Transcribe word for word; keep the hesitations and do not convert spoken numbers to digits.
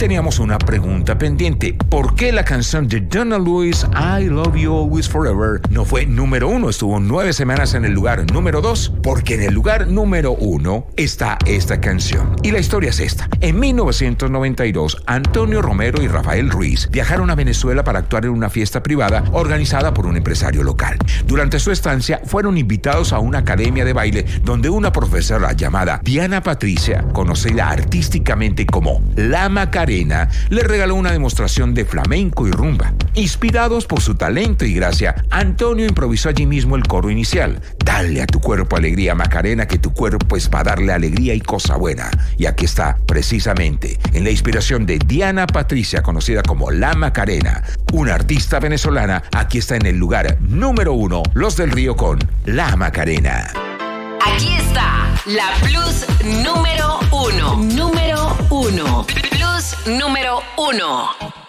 teníamos una pregunta pendiente. ¿Por qué la canción de Donna Lewis, I Love You Always Forever, no fue número uno? Estuvo nueve semanas en el lugar número dos. Porque en el lugar número uno está esta canción. Y la historia es esta. En mil novecientos noventa y dos, Antonio Romero y Rafael Ruiz viajaron a Venezuela para actuar en una fiesta privada organizada por un empresario local. Durante su estancia, fueron invitados a una academia de baile donde una profesora llamada Diana Patricia, conocida artísticamente como La Macarena, le regaló una demostración de flamenco y rumba. Inspirados por su talento y gracia, Antonio improvisó allí mismo el coro inicial. Dale a tu cuerpo alegría, Macarena, que tu cuerpo es para darle alegría y cosa buena. Y aquí está, precisamente, en la inspiración de Diana Patricia, conocida como La Macarena, una artista venezolana. Aquí está en el lugar número uno, Los del Río con La Macarena. Aquí está la Plus número uno. Número uno. Plus número uno.